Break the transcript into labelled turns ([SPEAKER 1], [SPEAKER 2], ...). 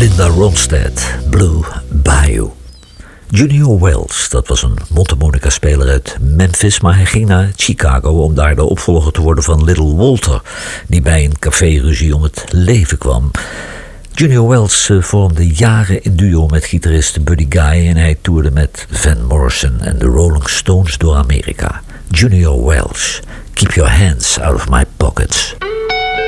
[SPEAKER 1] Linda Ronstadt, Blue Bayou. Junior Wells, dat was een mondharmonica-speler uit Memphis, maar hij ging naar Chicago om daar de opvolger te worden van Little Walter, die bij een caféruzie om het leven kwam. Junior Wells vormde jaren in duo met gitarist Buddy Guy en hij toerde met Van Morrison en de Rolling Stones door Amerika. Junior Wells, Keep Your Hands Out of My Pockets.